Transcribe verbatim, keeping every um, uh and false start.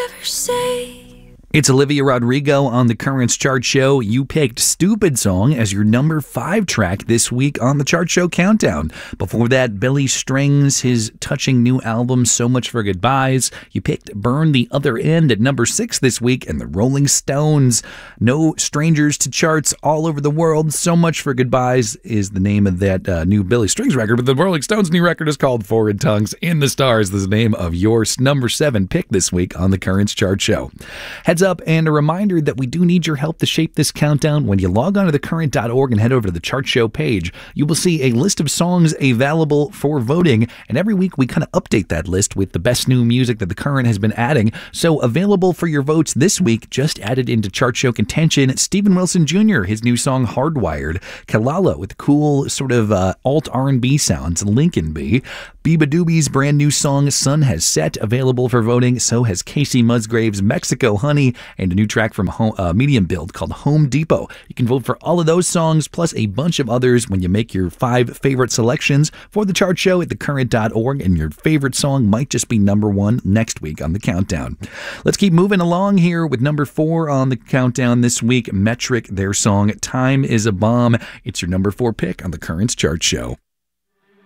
ever say. It's Olivia Rodrigo on the Currents Chart Show. You picked Stupid Song as your number five track this week on the Chart Show Countdown. Before that, Billy Strings, his touching new album, So Much for Goodbyes. You picked Burn the Other End at number six this week, and the Rolling Stones, no strangers to charts all over the world. So Much for Goodbyes is the name of that uh, new Billy Strings record, but the Rolling Stones' new record is called Foreign Tongues in the Stars. This is the name of your number seven pick this week on the Currents Chart Show. Heads up, and a reminder that we do need your help to shape this countdown. When you log on to the current dot org and head over to the Chart Show page, you will see a list of songs available for voting, and every week we kind of update that list with the best new music that the Current has been adding. So available for your votes this week, just added into Chart Show contention, Steven Wilson Junior, his new song Hardwired, Kalala with cool sort of uh, alt R and B sounds, Lincoln B, Biba Doobie's brand new song Sun Has Set, available for voting. So has Casey Musgrave's Mexico Honey, and a new track from home, uh, Medium Build called Home Depot. You can vote for all of those songs, plus a bunch of others when you make your five favorite selections for the Chart Show at the current dot org, and your favorite song might just be number one next week on the countdown. Let's keep moving along here with number four on the countdown this week, Metric, their song Time is a Bomb. It's your number four pick on the Currents Chart Show.